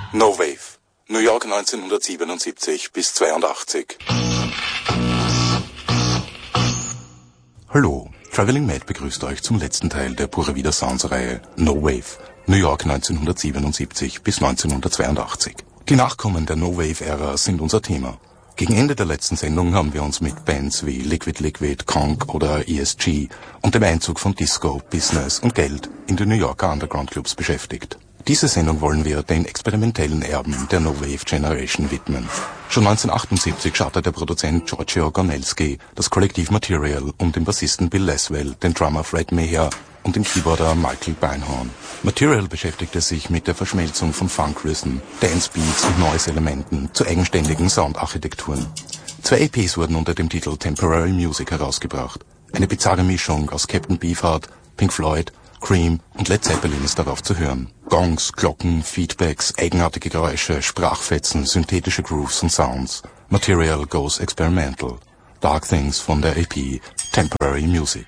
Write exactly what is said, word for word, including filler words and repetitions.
No Wave. New York neunzehnhundertsiebenundsiebzig bis zweiundachtzig. Hallo, Traveling Mad begrüßt euch zum letzten Teil der Pura Vida Sounds Reihe No Wave. New York neunzehnhundertsiebenundsiebzig bis neunzehnhundertzweiundachtzig. Die Nachkommen der No Wave Ära sind unser Thema. Gegen Ende der letzten Sendung haben wir uns mit Bands wie Liquid Liquid, Conk oder E S G und dem Einzug von Disco, Business und Geld in die New Yorker Underground Clubs beschäftigt. Diese Sendung wollen wir den experimentellen Erben der No Wave Generation widmen. Schon neunzehnhundertachtundsiebzig scharte der Produzent Giorgio Gornelski das Kollektiv Material um den Bassisten Bill Laswell, den Drummer Fred Meyer und den Keyboarder Michael Beinhorn. Material beschäftigte sich mit der Verschmelzung von Funk-Rhythm, Dance-Beats und Noise-Elementen zu eigenständigen Soundarchitekturen. Zwei E Ps wurden unter dem Titel Temporary Music herausgebracht. Eine bizarre Mischung aus Captain Beefheart, Pink Floyd, Cream und Led Zeppelin ist darauf zu hören. Gongs, Glocken, Feedbacks, eigenartige Geräusche, Sprachfetzen, synthetische Grooves und Sounds. Material goes experimental. Dark Things von der E P Temporary Music.